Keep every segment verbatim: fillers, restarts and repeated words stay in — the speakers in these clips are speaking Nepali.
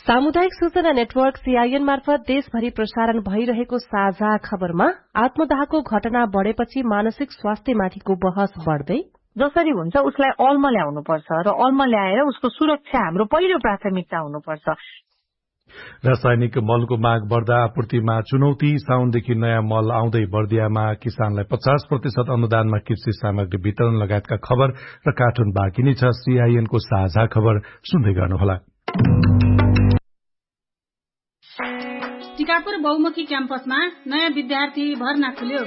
सामुदायिक सूचना नेटवर्क सीआईएन मार्फत देशभरि प्रसारण भइरहेको साझा खबरमा आत्मदाहको घटना बढ़ेपछि मानसिक स्वास्थ्यमाथिको बहस बढ़दै जसरी हुन्छ उसलाई अलमा ल्याउनुपर्छ र अलमा ल्याएर उसको सुरक्षा हाम्रो पहिलो प्राथमिकता हुनुपर्छ। रासायनिक मलको माग बढ़दा आपूर्तिमा चुनौती। साउनदेखि नयाँ मल आउँदै बर्दियामा किसानलाई पचास प्रतिशत अनुदानमा कृषि सामग्री वितरण लगायतका खबर र कार्टुन बाँकी नै छ। सीआईएनको साझा खबर सुन्दै गर्नुहोला। टिकापुर बहुमुखी क्याम्पसमा नयाँ विद्यार्थी भर्ना खुल्यो।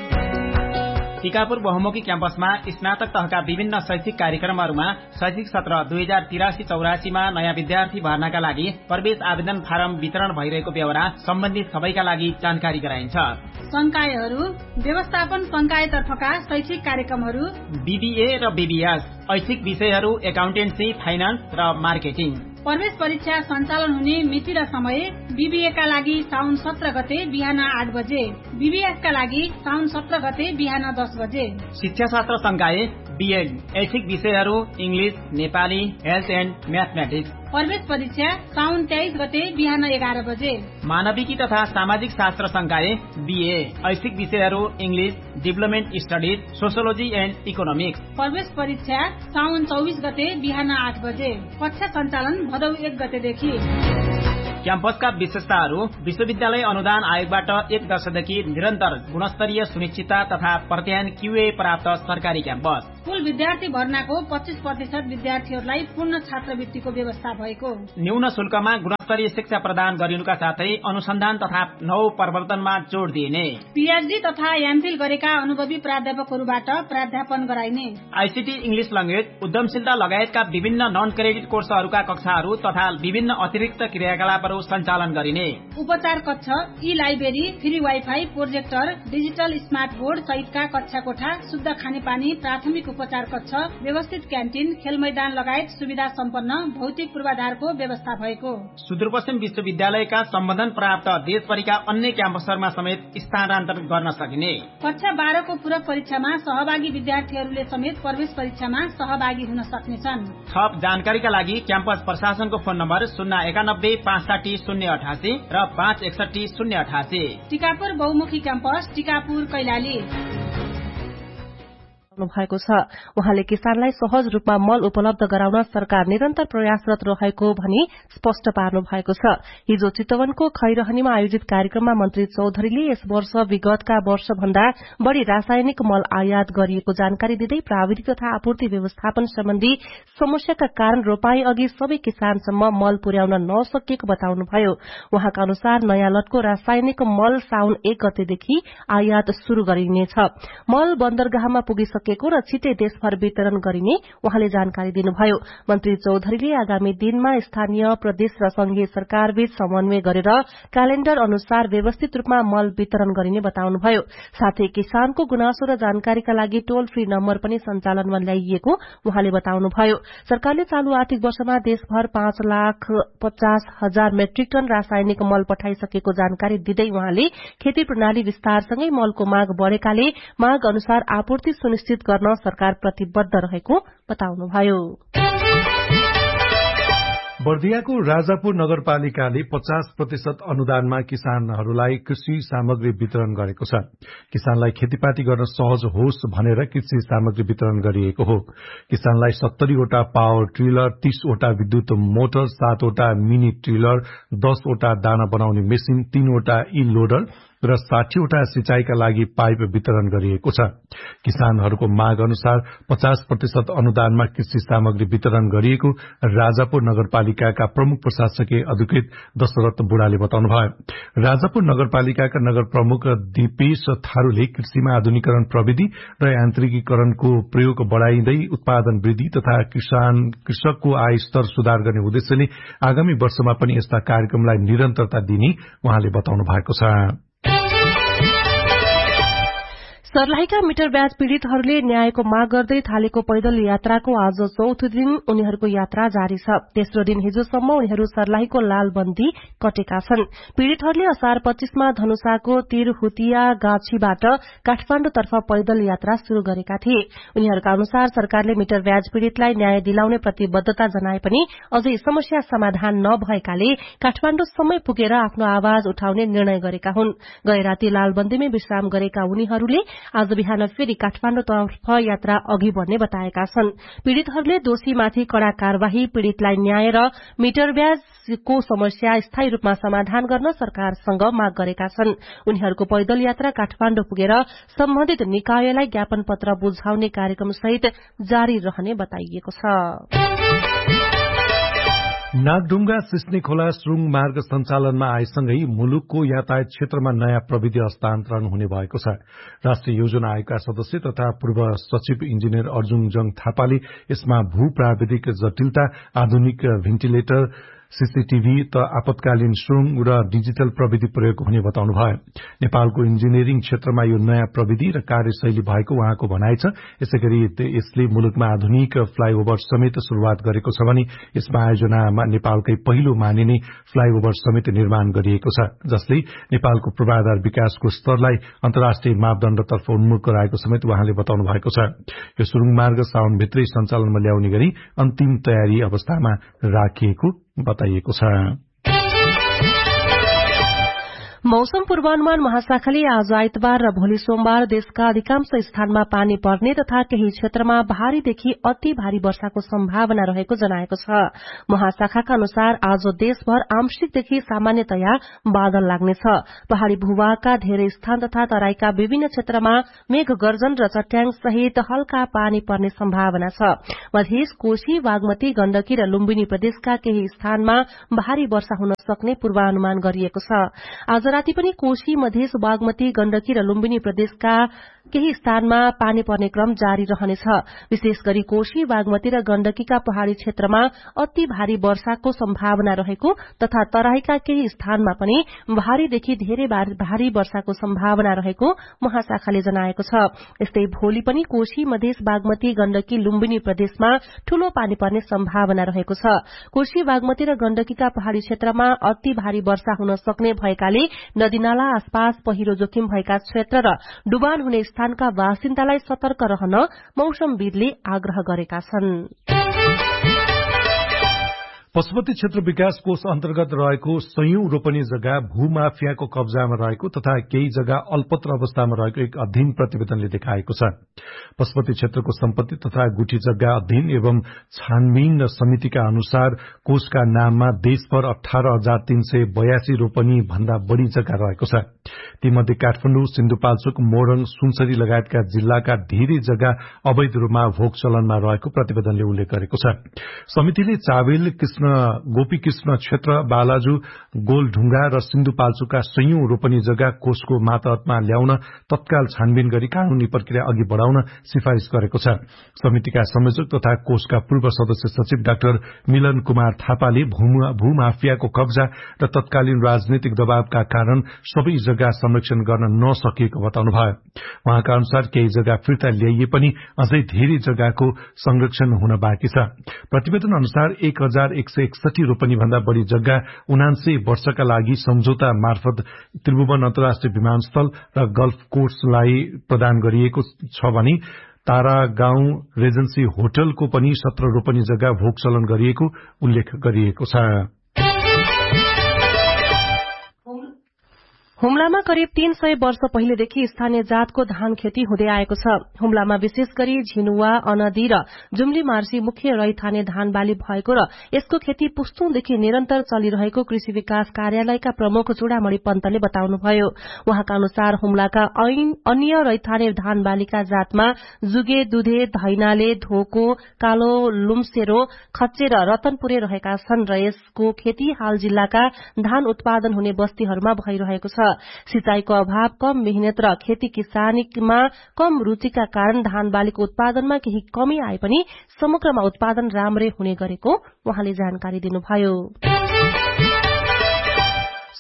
टिकापुर बहुमुखी क्याम्पसमा स्नातक तहका विभिन्न शैक्षिक कार्यक्रमहरूमा शैक्षिक सत्र दुई हजार तिरासी चौरासीमा नयाँ विद्यार्थी भर्नाका लागि प्रवेश आवेदन फारम वितरण भइरहेको बेहोरा सम्बन्धित सबैका लागि जानकारी गराइन्छ। संकायहरू व्यवस्थापन संकायतर्फका शैक्षिक कार्यक्रमहरू बीबीए र बीबीएस, ऐच्छिक विषयहरू एकाउन्टेन्सी, फाइनान्स र मार्केटिङ। प्रवेश परीक्षा सञ्चालन हुने मिति र समय बीबीए का लागि साउन सत्र गते बिहान आठ बजे, बीबीएस का लागि साउन सत्र गते बिहान दस बजे। शिक्षा शास्त्र संकाय बीएड, ऐच्छिक विषयहरू English, Nepali, health and mathematics. प्रवेश परीक्षा साउन तेइस गते बिहान एघार बजे। मानविकी तथा सामाजिक शास्त्र संकाय बीए, ऐच्छिक विषयहरू English, development studies, sociology and economics. प्रवेश परीक्षा साउन चौबिस गते बिहान आठ बजे। कक्षा सञ्चालन भदौ एक गतेदेखि। क्याम्पसका विशेषताहरू विश्वविद्यालय अनुदान आयोगबाट एक वर्षदेखि निरन्तर गुणस्तरीय सुनिश्चितता तथा प्रत्यायन क्यूए प्राप्त सरकारी क्याम्पस। कुल विद्यार्थी भर्नाको पच्चीस प्रतिशत विद्यार्थीहरूलाई पूर्ण छात्रवृत्तिको व्यवस्था भएको। न्यून शुल्कमा गुणस्तरीय शिक्षा प्रदान गरिनुका साथै अनुसन्धान तथा नव प्रवर्तनमा जोड़ दिइने। पीएचडी तथा एमफिल गरेका अनुभवी प्राध्यापकहरूबाट प्राध्यापन गराइने। आईसीटी इंग्लिश ल्याङ्ग्वेज, उद्यमशीलता लगायतका विभिन्न नन क्रेडिट कोर्सहरूका कक्षाहरू तथा विभिन्न अतिरिक्त क्रियाकलाप सञ्चालन गरिने। उपचार कक्ष, ई library, free wifi, projector, digital smart board सहितका कक्षा कोठा, शुद्ध खानेपानी, प्राथमिक उपचार कक्ष, व्यवस्थित क्यान्टिन, खेल मैदान लगायत सुविधा सम्पन्न भौतिक पूर्वाधारको व्यवस्था भएको। सुदूरपश्चिम विश्वविद्यालयका सम्बन्धन प्राप्त देशभरिका अन्य क्याम्पसहरूमा समेत स्थानान्तरण गर्न सकिने। कक्षा बाह्रको पूरक परीक्षामा सहभागी विद्यार्थीहरूले समेत प्रवेश परीक्षामा सहभागी हुन सक्नेछन्। थप जानकारीका लागि क्याम्पस प्रशासनको फोन नम्बर शून्य एकानब्बे पाँच साठी शून्य अठासी र पाँच एकसठी शून्य अठासी। टिकापुर बहुमुखी क्याम्पस, टिकापुर, कैलाली भएको छ। उहाँले किसानलाई सहज रूपमा मल उपलब्ध गराउन सरकार निरन्तर प्रयासरत रहेको भनी स्पष्ट पार्नु भएको छ। हिजो चितवनको खैरहनीमा आयोजित कार्यक्रममा मन्त्री चौधरीले यस वर्ष विगतका वर्ष भन्दा बढ़ी रासायनिक मल आयात गरिएको जानकारी दिँदै प्राविधिक तथा आपूर्ति व्यवस्थापन सम्बन्धी समस्याका कारण रोपाई अघि सबै किसानसम्म मल पुर्याउन नसकिएको बताउनुभयो। उहाँका अनुसार नयाँ लटको रासायनिक मल साउन एक गतेदेखि आयात शुरू गरिनेछ। मल बन्दरगाहमा पुगिसके र छिटै देशभर वितरण गरिने उहाँले जानकारी दिनुभयो। मन्त्री चौधरीले आगामी दिनमा स्थानीय, प्रदेश र संघीय सरकारबीच समन्वय गरेर क्यालेण्डर अनुसार व्यवस्थित रूपमा मल वितरण गरिने बताउनुभयो। साथै किसानको गुनासो र जानकारीका लागि टोल फ्री नम्बर पनि सञ्चालनमा ल्याइएको उहाँले बताउनुभयो। सरकारले चालू आर्थिक वर्षमा देशभर पाँच लाख पचास हजार मेट्रिक टन रासायनिक मल पठाइसकेको जानकारी दिँदै उहाँले खेती प्रणाली विस्तारसँगै मलको माग बढ़ेकाले माग अनुसार आपूर्ति सुनिश्चित गर्न सरकार प्रतिबद्ध रहेको बताउनुभयो। बर्दियाको राजापुर नगरपालिकाले पचास प्रतिशत अनुदानमा किसानहरूलाई कृषि सामग्री वितरण गरेको छ। किसानलाई खेतीपाती गर्न सहज होस् भनेर कृषि सामग्री वितरण गरिएको हो। किसानलाई सत्तरीवटा पावर ट्रिलर, तीसवटा विद्युत मोटर, सातवटा मिनी ट्रिलर, दसवटा दाना बनाउने मेसिन, तीनवटा ई लोडर र साठीवटा सिंचाईका लागि पाइप वितरण गरिएको छ। किसानहरूको माग अनुसार पचास प्रतिशत अनुदानमा कृषि सामग्री वितरण गरिएको राजापुर नगरपालिकाका प्रमुख प्रशासकीय अधिकृत दशरथ बुढाले बताउनुभयो। राजापुर नगरपालिकाका नगर प्रमुख दिपेश थारूले कृषिमा आधुनिकीकरण प्रविधि र यान्त्रिकीकरणको प्रयोग बढ़ाइँदै उत्पादन वृद्धि तथा किसान कृषकको आय स्तर सुधार गर्ने उद्देश्यले आगामी वर्षमा पनि यस्ता कार्यक्रमलाई निरन्तरता दिने उहाँले बताउनु भएको छ। सर्लाहीका मिटर ब्याज पीड़ितहरूले न्यायको माग गर्दै थालेको पैदल यात्राको आज चौथो दिन उनीहरूको यात्रा जारी छ। तेस्रो दिन हिजोसम्म उनीहरू सर्लाहीको लालबन्दी कटेका छन्। पीड़ितहरूले असार पच्चीसमा धनुषाको तिरहुतिया गाछीबाट काठमाण्डुतर्फ पैदल यात्रा शुरू गरेका थिए। उनीहरूका अनुसार सरकारले मिटर ब्याज पीड़ितलाई न्याय दिलाउने प्रतिबद्धता जनाए पनि अझै समस्या समाधान नभएकाले काठमाण्डुसम्मै पुगेर आफ्नो आवाज उठाउने निर्णय गरेका हुन्। गए राति लालबन्दीमै विश्राम गरेका उनीहरूले आज बिहान फेरि काठमाण्डुतर्फ यात्रा अघि बढ़ने बताएका छन्। पीड़ितहरूले दोषीमाथि कड़ा कार्यवाही, पीड़ितलाई न्याय र मिटर ब्याजको समस्या स्थायी रूपमा समाधान गर्न सरकारसँग माग गरेका छन्। उनीहरूको पैदल यात्रा काठमाण्डु पुगेर सम्बन्धित निकायलाई ज्ञापन पत्र बुझाउने कार्यक्रम सहित जारी रहने बताइएको छ। नागढुंगा सिस्ने खोला सुरुङ मार्ग सञ्चालनमा आएसँगै मुलुकको यातायात क्षेत्रमा नयाँ प्रविधि हस्तान्तरण हुने भएको छ। राष्ट्रिय योजना आयोगका सदस्य तथा पूर्व सचिव इन्जिनियर अर्जुन जङ थापाले यसमा भू प्राविधिक जटिलता, आधुनिक भेन्टिलेटर, सीसीटीभी त आपतकालीन सुरुङ र डिजिटल प्रविधि प्रयोग हुने बताउनुभयो। नेपालको इन्जिनियरिङ क्षेत्रमा यो नयाँ प्रविधि र कार्यशैली भएको उहाँको भनाइ छ। यसैगरी यसले मुलुकमा आधुनिक फ्लाईओभर समेत शुरूआत गरेको छ भने यसमा आयोजनामा नेपालकै पहिलो मानिने फ्लाईओभर समेत निर्माण गरिएको छ, जसले नेपालको पूर्वाधार विकासको स्तरलाई अन्तर्राष्ट्रिय मापदण्डतर्फ उन्मुख गराएको समेत उहाँले बताउनु भएको छ। यो सुरुङ मार्ग साउनभित्रै सञ्चालनमा ल्याउने गरी अन्तिम तयारी अवस्थामा राखिएको बताइएको छ। मौसम पूर्वानुमान महाशाखाले आज आइतबार र भोलि सोमबार देशका अधिकांश स्थानमा पानी पर्ने तथा केही क्षेत्रमा भारीदेखि अति भारी वर्षाको सम्भावना रहेको जनाएको छ। महाशाखाका अनुसार आज देशभर आंशिकदेखि सामान्यतया बादल लाग्नेछ। पहाड़ी भूभागका धेरै स्थान तथा तराईका विभिन्न क्षेत्रमा मेघ गर्जन र चट्याङ सहित हल्का पानी पर्ने सम्भावना छ। मधेस, कोशी, बागमती, गण्डकी र लुम्बिनी प्रदेशका केही स्थानमा भारी वर्षा हुन सक्ने पूर्वानुमान गरिएको छ। आज राति पनि कोशी, मधेस, बागमती, गण्डकी र लुम्बिनी प्रदेशका केही स्थानमा पानी पर्ने क्रम जारी रहनेछ। विशेष गरी कोशी, बागमती र गण्डकीका पहाड़ी क्षेत्रमा अति भारी वर्षाको सम्भावना रहेको तथा तराईका केही स्थानमा पनि भारीदेखि धेरै भारी वर्षाको सम्भावना रहेको महाशाखाले जनाएको छ। यस्तै भोलि पनि कोशी, मधेस, बागमती, गण्डकी, लुम्बिनी प्रदेशमा ठूलो पानी पर्ने सम्भावना रहेको छ। कोशी, बागमती र गण्डकीका पहाड़ी क्षेत्रमा अति भारी वर्षा हुन सक्ने भएकाले नदीनाला आसपास पहिरो जोखिम भएका क्षेत्र र डुबान हुने स्थानका बासिन्दालाई सतर्क रहन मौसमविदले आग्रह गरेका छन्। पशुपति क्षेत्र विकास कोष अन्तर्गत रहेको सयौं रोपनी जग्गा भूमाफियाको कब्जामा रहेको तथा केही जग्गा अल्पत्र अवस्थामा रहेको एक अध्ययन प्रतिवेदनले देखाएको छ। पशुपति क्षेत्रको सम्पत्ति तथा गुठी जग्गा अध्ययन एवं छानबिन समितिका अनुसार कोषका नाममा देशभर अठार हजार तीन सय बयासी रोपनी भन्दा बढ़ी जग्गा रहेको छ। तीमध्ये काठमाडौँ, सिन्धुपाल्चोक, मोरङ, सुनसरी लगायतका जिल्लाका धेरै जग्गा अवैध रूपमा भोग चलनमा रहेको प्रतिवेदनले उल्लेख गरेको छ। समितिले चाबेल, गोपी कृष्ण क्षेत्र, बालाजु, गोलढुंगा र सिन्धुपाल्चोकका सयौं रोपनी जग्गा कोषको मातहतमा ल्याउन तत्काल छानबिन गरी कानूनी प्रक्रिया अघि बढ़ाउन सिफारिश गरेको छ। समितिका संयोजक तथा कोषका पूर्व सदस्य सचिव डाक्टर मिलन कुमार थापाले भूमाफियाको कब्जा र तत्कालीन राजनीतिक दबावका कारण सबै जग्गा संरक्षण गर्न नसकिएको बताउनुभयो। उहाँका अनुसार केही जग्गा फिर्ता ल्याइए पनि अझै धेरै जग्गाको संरक्षण हुन बाँकी छ। प्रतिवेदन अनुसार एक हजार एक सय एकसठी रोपनी भन्दा बढ़ी जग्गा उनान्सय वर्षका लागि सम्झौता मार्फत त्रिभुवन अन्तर्राष्ट्रिय विमानस्थल र गल्फ कोर्सलाई प्रदान गरिएको छ भने तारागाउँ रेजेन्सी होटलको पनि सत्र रोपनी जग्गा भोगचलन गरिएको उल्लेख गरिएको छ। हुम्लामा करिब तीन सय वर्ष पहिलेदेखि स्थानीय जातको धान खेती हुँदै आएको छ। हुम्लामा विशेष गरी झिनुवा, अनदी र जुम्ली मार्सी मुख्य रैथाने धान बाली भएको र यसको खेती पुस्तौंदेखि निरन्तर चलिरहेको कृषि विकास कार्यालयका प्रमुख चूड़ामणि पन्तले बताउनुभयो। उहाँका अनुसार हुम्लाका अन्य रैथाने धान बालीका जातमा जुगे, दुधे, धैनाले, धोको, कालो लुम्सेरो, खच्चे र रतनपुरे रहेका छन् र यसको खेती हाल जिल्लाका धान उत्पादन हुने बस्तीहरूमा भइरहेको छ। सिंचाईको अभाव, कम मेहनत र खेती किसानीमा कम रुचिका कारण धान बालीको उत्पादनमा केही कमी आए पनि समग्रमा उत्पादन राम्रै हुने गरेको उहाँले जानकारी दिनुभयो।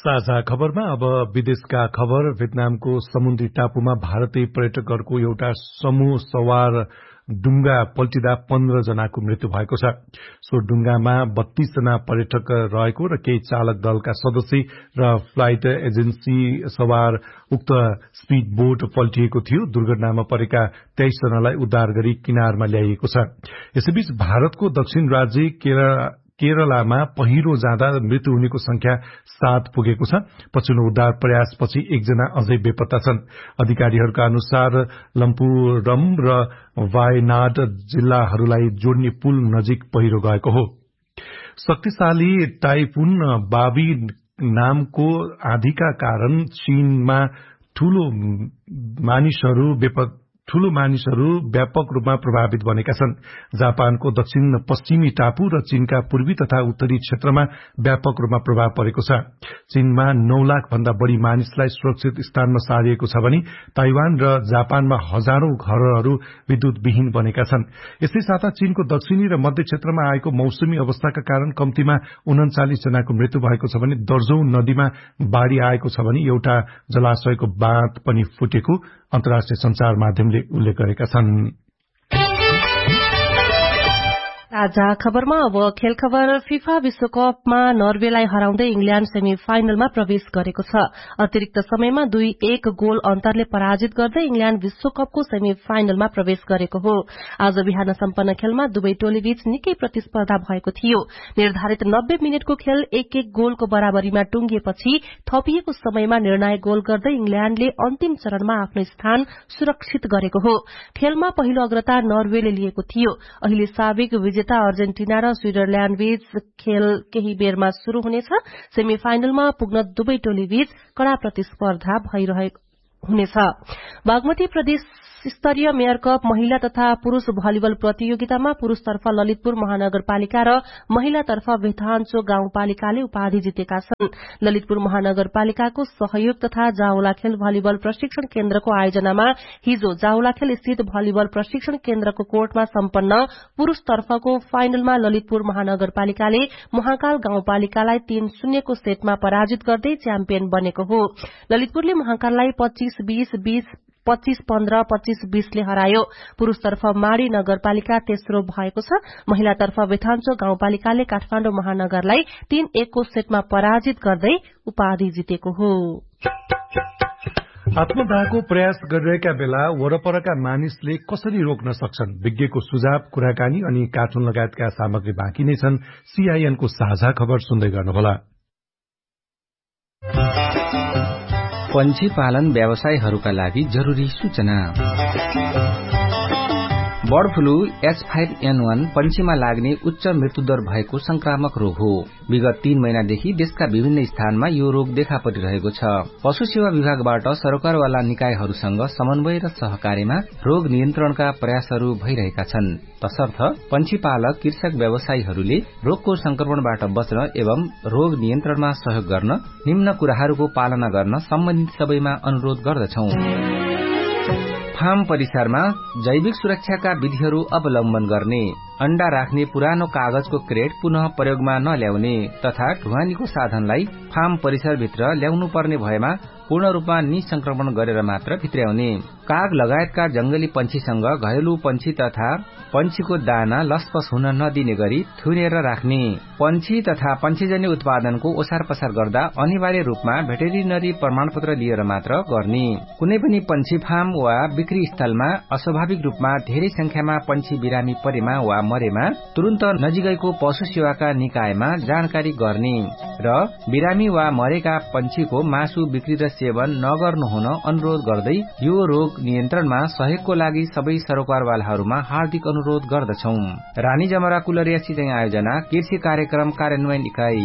साझा खबरमा अब विदेशका खबर। भियतनामको समुद्री टापुमा भारतीय पर्यटकहरूको एउटा समूह सवार डुंगा पल्टिँदा पन्ध्र जनाको मृत्यु भएको छ। सो डुंगामा बत्तीस जना पर्यटक रहेको र केही चालक दलका सदस्य र फ्लाइट एजेन्सी सवार उक्त स्पीड बोट पल्टिएको थियो। दुर्घटनामा परेका तेइस जनालाई उद्धार गरी किनारमा ल्याइएको छ। यसैबीच भारतको दक्षिण राज्य केरल केरलामा पहिरो जाँदा मृत्यु हुनेको संख्या सात पुगेको छ। पछिल्लो उद्धार प्रयासपछि एकजना अझै बेपत्ता छन्। अधिकारीहरूका अनुसार लम्पुरम र वायनाड जिल्लाहरूलाई जोड्ने पुल नजिक पहिरो गएको हो। शक्तिशाली टाइफुन बाबी नामको आँधीका कारण चीनमा ठूलो मानिसहरू बेपत्ता ठूलो मानिसहरू व्यापक रूपमा प्रभावित बनेका छन्। जापानको दक्षिण पश्चिमी टापु र चीनका पूर्वी तथा उत्तरी क्षेत्रमा व्यापक रूपमा प्रभाव परेको छ। चीनमा नौ लाख भन्दा बढ़ी मानिसलाई सुरक्षित स्थानमा सारिएको छ भने ताइवान र जापानमा हजारौं घरहरू विद्युतविहीन बनेका छन्। यसै साथ चीनको दक्षिणी र मध्य क्षेत्रमा आएको मौसमी अवस्थाका कारण कम्तीमा उन्चालिस जनाको मृत्यु भएको छ भने दर्जौं नदीमा बाढ़ी आएको छ भने एउटा जलाशयको बाँध पनि फुटेको अन्तर्राष्ट्रिय संचार माध्यमले उल्लेख गरेका छन्। ताजा खबरमा अब खेल खबर। फिफा विश्वकपमा नर्वेलाई हराउँदै इंग्ल्याण्ड सेमी फाइनलमा प्रवेश गरेको छ। अतिरिक्त समयमा दुई एक गोल अन्तरले पराजित गर्दै इंग्ल्याण्ड विश्वकपको सेमी फाइनलमा प्रवेश गरेको हो। आज बिहान सम्पन्न खेलमा दुवै टोलीबीच निकै प्रतिस्पर्धा भएको थियो। निर्धारित नब्बे मिनटको खेल एक एक गोलको बराबरीमा टुंगिएपछि थपिएको समयमा निर्णायक गोल गर्दै इंग्ल्याण्डले अन्तिम चरणमा आफ्नो स्थान सुरक्षित गरेको हो। खेलमा पहिलो अग्रता नर्वेले लिएको थियो। अहिले साबिक विजेता अर्जेन्टिना र स्विजरल्याण्ड बीच खेल केही बेरमा शुरू हुनेछ। सेमी फाइनलमा पुग्न दुवै टोली बीच कड़ा प्रतिस्पर्धा भइरहेको हुनेछ। बागमती प्रदेश स्तरीय मेयर कप महिला तथा पुरूष भलिबल प्रतियोगितामा पुरूषतर्फ ललितपुर महानगरपालिका र महिलातर्फ भेथान्चो गाउँपालिकाले उपाधि जितेका छन्। ललितपुर महानगरपालिकाको सहयोग तथा जाउलाखेल भलिबल प्रशिक्षण केन्द्रको आयोजनामा हिजो जाउलाखेल स्थित भलिबल प्रशिक्षण केन्द्रको कोर्टमा सम्पन्न पुरूषतर्फको फाइनलमा ललितपुर महानगरपालिकाले महाकाल गाउँपालिकालाई तीन शून्यको सेटमा पराजित गर्दै च्याम्पियन बनेको हो। ललितपुरले महाकाललाई पच्चीस बीस बीस पच्चीस पन्ध्र पच्चीस बीसले हरायो। पुरूषतर्फ माडी नगरपालिका तेस्रो भएको छ। महिलातर्फ बेथान्चो गाउँपालिकाले काठमाडौँ महानगरलाई तीन एकको सेटमा पराजित गर्दै उपाधि जितेको हो। आत्मदाहको प्रयास गरिरहेका बेला वरपरका मानिसले कसरी रोक्न सक्छन्? विज्ञको सुझाव, कुराकानी अनि कार्टुन लगायतका सामग्री बाँकी नै छन्। सीआईएनको साझा खबर सुन्दै गर्नुहोला। पंक्षी पालन व्यवसायहरूका लागि जरूरी सूचना। Bird flu H five an वन पंक्षीमा लाग्ने उच्च मृत्युदर भएको संक्रामक रोग हो। विगत तीन महिनादेखि देशका विभिन्न स्थानमा यो रोग देखा परिरहेको छ। पशु सेवा विभागबाट सरकारवाला निकायहरूसँग समन्वय र सहकार्यमा रोग नियन्त्रणका प्रयासहरू भइरहेका छन्। तसर्थ पंक्षी पालक कृषक व्यवसायीहरूले रोगको संक्रमणबाट बच्न एवं रोग नियन्त्रणमा सहयोग गर्न निम्न कुराहरूको पालना गर्न सम्बन्धित सबैमा अनुरोध गर्दछौं। फार्म परिसरमा जैविक सुरक्षाका विधिहरू अवलम्बन गर्ने, अण्डा राख्ने पुरानो कागजको क्रेट पुनः प्रयोगमा नल्याउने तथा ढुवानीको साधनलाई फार्म परिसरभित्र ल्याउनु पर्ने भएमा पूर्ण रूपमा निसंक्रमण गरेर मात्र भित्र्याउने, काग लगायतका जंगली पंक्षीसँग घरेलु पंक्षी तथा पंक्षीको दाना लसपस हुन नदिने गरी थुनेर राख्ने, पंक्षी तथा पंक्षीजन्य उत्पादनको ओसार पसार गर्दा अनिवार्य रूपमा भेटेरिनरी प्रमाणपत्र लिएर मात्र गर्ने, कुनै पनि पंक्षी फार्म वा बिक्री स्थलमा अस्वाभाविक रूपमा धेरै संख्यामा पंक्षी बिरामी परेमा वा मरेमा तुरन्त नजिकैको पशु सेवाका निकायमा जानकारी गर्ने र बिरामी वा मरेका पंक्षीको मासु बिक्री र सेवन नगर्नु हुन अनुरोध गर्दै यो रोग नियन्त्रणमा सहयोगको लागि सबै सरकारवालाहरूमा हार्दिक अनुरोध गर्दछौं। रानी जमरा कुलरिया सिंचाइ आयोजना कृषि कार्यक्रम कार्यान्वयन इकाइ।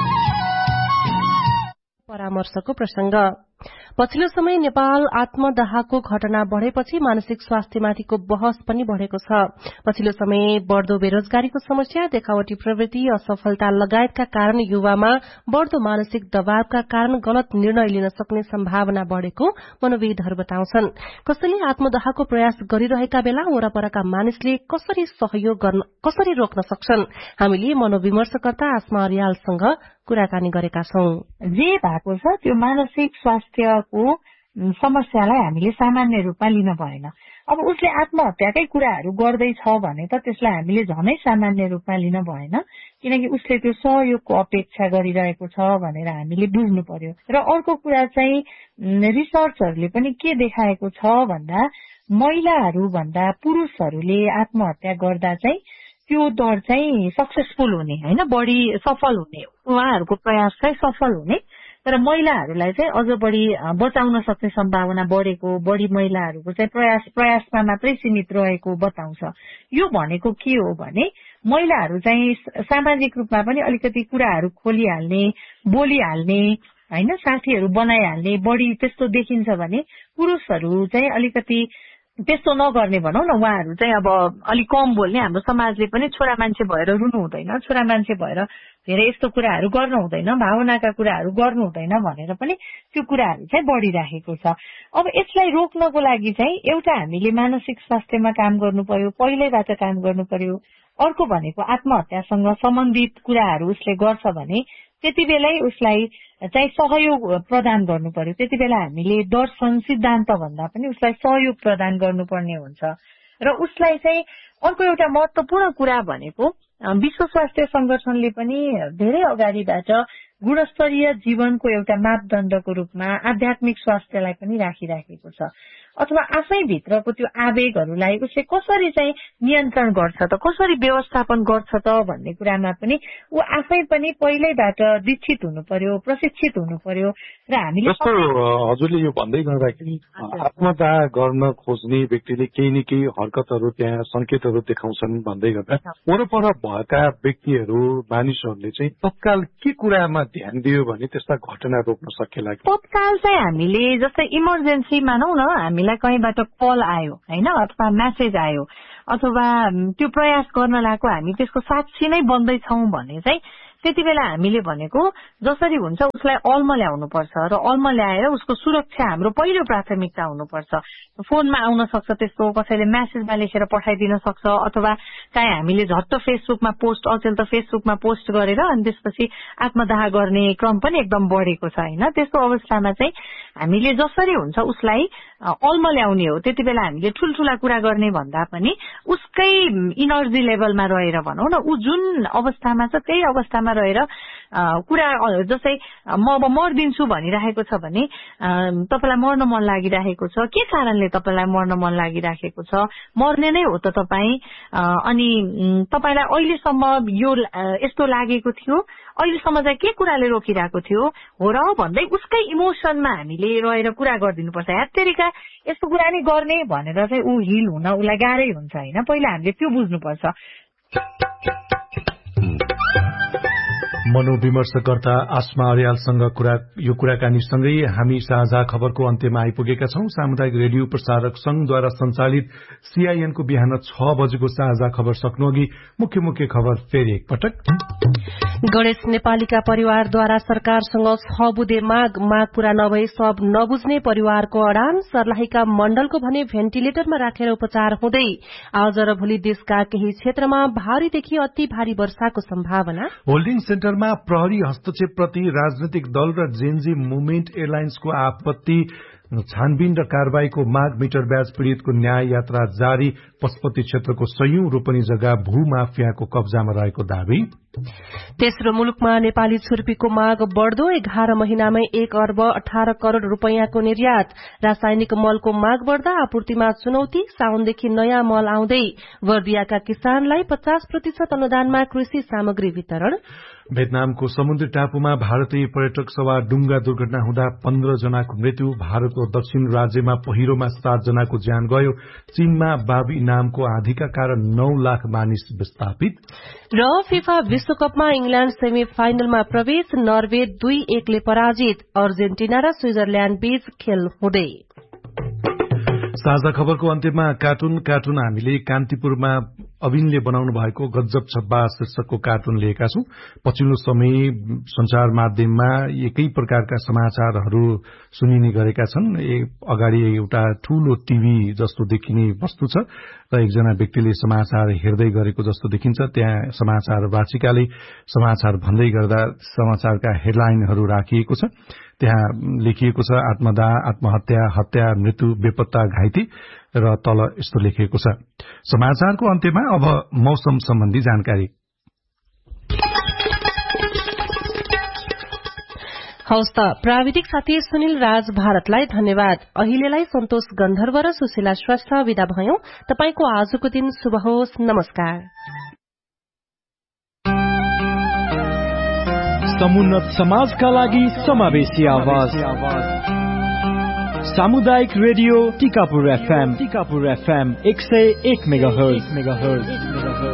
परामर्शको प्रसंग। पछिल्लो समय नेपाल आत्मदाहको घटना बढ़ेपछि मानसिक स्वास्थ्यमाथिको बहस पनि बढ़ेको छ। पछिल्लो समय बढ़दो बेरोजगारीको समस्या, देखावटी प्रवृत्ति, असफलता लगायतका कारण युवामा बढ़दो मानसिक दबावका कारण गलत निर्णय लिन सक्ने सम्भावना बढ़ेको मनोविदहरू बताउँछन्। कसैले आत्मदाहको प्रयास गरिरहेका बेला वरपरका मानिसले कसरी सहयोग गर्न कसरी रोक्न सक्छन्? हामीले मनोविमर्शकर्ता आस्मा अर्यालसँग कुराकानी गरेका छौं। जे भएको छ त्यो मानसिक स्वास्थ्यको समस्यालाई हामीले सामान्य रूपमा लिन भएन। अब उसले आत्महत्याकै कुराहरू गर्दैछ भने त त्यसलाई हामीले झनै सामान्य रूपमा लिन भएन, किनकि उसले त्यो सहयोगको अपेक्षा गरिरहेको छ भनेर हामीले बुझ्नु पर्यो। र अर्को कुरा चाहिँ रिसर्चहरूले पनि के देखाएको छ भन्दा महिलाहरू भन्दा पुरुषहरूले आत्महत्या गर्दा चाहिँ त्यो दर चाहिँ सक्सेसफुल हुने हैन, बढी सफल हुने, उहाँहरूको प्रयास चाहिँ सफल हुने, तर महिलाहरूलाई चाहिँ अझ बढी बचाउन सक्ने सम्भावना बढेको, बढी महिलाहरूको चाहिँ प्रयास प्रयासमा मात्रै सीमित रहेको बताउँछ। यो भनेको के हो भने महिलाहरू चाहिँ सामाजिक रूपमा पनि अलिकति कुराहरू खोलिहाल्ने, बोलिहाल्ने हैन, साथीहरू बनाइहाल्ने बढी त्यस्तो देखिन्छ भने पुरुषहरू चाहिँ अलिकति त्यस्तो नगर्ने भनौँ न, उहाँहरू चाहिँ अब अलिक कम बोल्ने। हाम्रो समाजले पनि छोरा मान्छे भएर रुनु हुँदैन, छोरा मान्छे भएर धेरै यस्तो कुराहरू गर्नु हुँदैन, भावनाका कुराहरू गर्नु हुँदैन भनेर पनि त्यो कुराहरू चाहिँ बढिराखेको छ। अब यसलाई रोक्नको लागि चाहिँ एउटा हामीले मानसिक स्वास्थ्यमा काम गर्नु पर्यो, पहिल्यैबाट काम गर्नु पर्यो। अर्को भनेको आत्महत्यासँग सम्बन्धित कुराहरू उसले गर्छ भने त्यति बेलै उसलाई चाहिँ सहयोग प्रदान गर्नु पर्यो। त्यति बेला हामीले दर्शन सिद्धान्त भन्दा पनि उसलाई सहयोग प्रदान गर्नुपर्ने हुन्छ। र उसलाई चाहिँ अर्को एउटा महत्वपूर्ण कुरा भनेको विश्व स्वास्थ्य संगठनले पनि धेरै अगाडिबाट गुणस्तरीय जीवनको एउटा मापदण्डको रूपमा आध्यात्मिक स्वास्थ्यलाई पनि राखिराखेको छ। अथवा आफै भित्रको त्यो आवेगहरूलाई उसले कसरी चाहिँ नियन्त्रण गर्छ त, कसरी व्यवस्थापन गर्छ त भन्ने कुरामा पनि ऊ आफै पनि पहिल्यैबाट दीक्षित हुनु पर्यो, प्रशिक्षित हुनु पर्यो। र हामीले जस्तो हजुरले यो भन्दै गर्दाखेरि आत्महत्या गर्न खोज्ने व्यक्तिले केही न केही हरकतहरू त्यहाँ संकेतहरू देखाउँछन् भन्दै गर्दा वरपर भएका व्यक्तिहरू मानिसहरूले चाहिँ तत्काल के कुरामा ध्यान दियो भने त्यस्ता घटना रोक्न सकिएला? तत्काल चाहिँ हामीले जस्तै इमर्जेन्सी मानौ न, हामीलाई कहीँबाट कल आयो हैन, अथवा मेसेज आयो, अथवा त्यो प्रयास गर्न लागेको हामी त्यसको साक्षी नै बन्दैछौँ भने चाहिँ त्यति बेला हामीले भनेको जसरी हुन्छ उसलाई अल्म ल्याउनु पर्छ र अल्म ल्याएर उसको सुरक्षा हाम्रो पहिलो प्राथमिकता हुनुपर्छ। फोनमा आउन सक्छ, त्यस्तो कसैले मेसेजमा लेखेर पठाइदिन सक्छ, अथवा चाहे हामीले झट्ट फेसबुकमा पोस्ट, अचेल त फेसबुकमा पोस्ट गरेर अनि त्यसपछि आत्मदाह गर्ने क्रम पनि एकदम बढेको छ हैन। त्यस्तो अवस्थामा चाहिँ हामीले जसरी हुन्छ उसलाई अल्म ल्याउने हो। त्यति बेला हामीले ठुल्ठुला कुरा गर्ने भन्दा पनि उसकै इनर्जी लेभलमा रहेर भनौँ न, ऊ जुन अवस्थामा छ त्यही अवस्थामा रहेर कुरा, जस्तै म अब मर्दिन्छु भनिरहेको छ भने तपाईलाई मर्न मन लागिरहेको छ, के कारणले तपाईलाई मर्न मन लागिरहेको छ, मर्ने नै हो त तपाईँ, अनि तपाईलाई अहिलेसम्म यो यस्तो लागेको थियो, अहिलेसम्म चाहिँ के कुराले रोकिरहेको थियो हो र भन्दै उसकै इमोसनमा हामीले रहेर कुरा गरिदिनुपर्छ। हेत्तेरिका यस्तो कुरा नै गर्ने भनेर चाहिँ ऊ हिल हुन उसलाई गाह्रै हुन्छ हैन। पहिला हामीले त्यो बुझ्नुपर्छ। मनोविमर्शकर्ता आस्मा अर्यालसँग कुरा यो कुराकानीसँगै हामी साझा खबरको अन्त्यमा आइपुगेका छौं। सामुदायिक रेडियो प्रसारक संघद्वारा सञ्चालित सीआईएनको बिहान छ बजेको साझा खबर सक्नुअघि मुख्य मुख्य खबर फेरि एकपटक। गणेश नेपालीका परिवारद्वारा सरकारसँग छ बुधे माग माग पूरा नभई सब नबुझ्ने परिवारको अडान। सर्लाहीका मण्डलको भने भेन्टिलेटरमा राखेर उपचार हुँदै। आज र भोलि देशका केही क्षेत्रमा भारीदेखि अति भारी वर्षाको सम्भावना। होल्डिङ सेन्टरमा प्रहरी हस्तक्षेपप्रति राजनैतिक दल र जेनजी मुभमेन्ट एयरलाइन्सको आपत्ति। छानबिन र कारवाहीको माग। मिटर ब्याज पीड़ितको न्याय यात्रा जारी। पशुपति क्षेत्रको सयौं रोपनी जग्गा भूमाफियाको कब्जामा रहेको दावी। तेस्रो मुलुकमा नेपाली छुर्पीको माग बढ़दो। एघार महिनामै एक अर्ब अठार करोड़ रूपियाँको निर्यात। रासायनिक मलको माग बढ़दा आपूर्तिमा चुनौती। साउनदेखि नयाँ मल आउँदै। वर्दियाका किसानलाई पचास प्रतिशत अनुदानमा कृषि सामग्री वितरण। भियतनामको समुद्री टापुमा भारतीय पर्यटक सवार डुंगा दुर्घटना हुँदा पन्ध्र जनाको मृत्यु। भारतको दक्षिण राज्यमा पहिरोमा सात जनाको ज्यान गयो। चीनमा बाबी नामको आँधीका कारण नौ लाख मानिस विस्थापित। र फिफा विश्वकपमा इंग्ल्याण्ड सेमी फाइनलमा प्रवेश। नर्वे दुई एकले पराजित। अर्जेन्टिना र स्विजरल्याण्ड बीच खेल हुँदै। साझा खबरको अन्त्यमा कार्टुन कार्टुन हामीले कान्तिपुरमा अविनले बनाउनु भएको गज्जब छब्बा शीर्षकको कार्टुन लिएका छौं। पछिल्लो समय संचार माध्यममा एकै प्रकारका समाचारहरू सुनिने गरेका छन्। अगाडि एउटा ठूलो टीभी जस्तो देखिने वस्तु छ र एकजना व्यक्तिले समाचार हेर्दै गरेको जस्तो देखिन्छ। त्यहाँ समाचार वाचिकाले समाचार भन्दै गर्दा समाचारका हेडलाइनहरू राखिएको छ। त्यहाँ लेखिएको छ आत्मदाह, आत्महत्या, हत्या, मृत्यु, बेपत्ता, घाइते र तल यस्तो लेखिएको छ। समाचारको अन्त्यमा अब मौसम सम्बन्धी जानकारी। हवस् त, प्राविधिक साथी सुनिल राज भारतलाई धन्यवाद। अहिलेलाई सन्तोष गन्धर्व र सुशीला श्रेष्ठ विदा भयौं। तपाईको आजको दिन शुभ होस्। नमस्कार। समुन्नत समाजका लागि समावेशी आवाज सामुदायिक radio Tikapur FM Tikapur FM एक सय एक मेगाहर्ज।